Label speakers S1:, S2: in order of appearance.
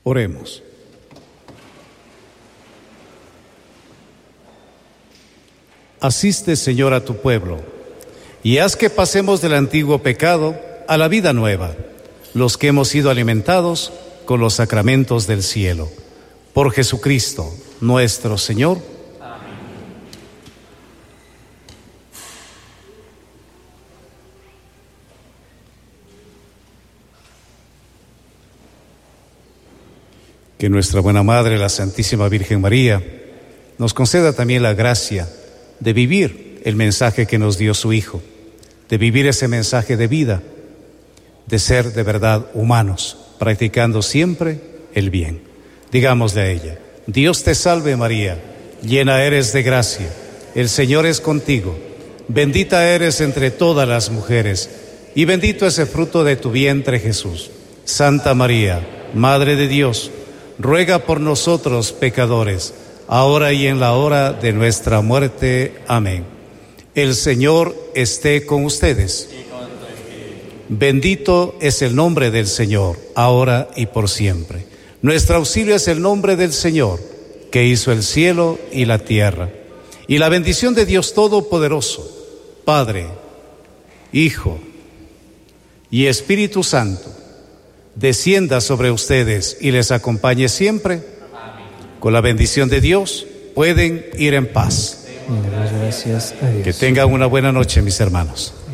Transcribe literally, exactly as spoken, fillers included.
S1: Oremos. Asiste, Señor, a tu pueblo, y haz que pasemos del antiguo pecado a la vida nueva, los que hemos sido alimentados con los sacramentos del cielo. Por Jesucristo, nuestro Señor.
S2: Amén.
S1: Que nuestra buena Madre, la Santísima Virgen María, nos conceda también la gracia de vivir el mensaje que nos dio su Hijo, de vivir ese mensaje de vida, de ser de verdad humanos, practicando siempre el bien. Digámosle a ella: Dios te salve María, llena eres de gracia, el Señor es contigo, bendita eres entre todas las mujeres, y bendito es el fruto de tu vientre Jesús. Santa María, Madre de Dios, ruega por nosotros pecadores, ahora y en la hora de nuestra muerte. Amén. El Señor esté con ustedes. Bendito es el nombre del Señor, ahora y por siempre. Nuestro auxilio es el nombre del Señor, que hizo el cielo y la tierra. Y la bendición de Dios Todopoderoso, Padre, Hijo y Espíritu Santo, descienda sobre ustedes y les acompañe siempre.
S2: Amén.
S1: Con la bendición de Dios pueden ir en paz.
S3: Gracias a Dios.
S1: Que tengan una buena noche, mis hermanos.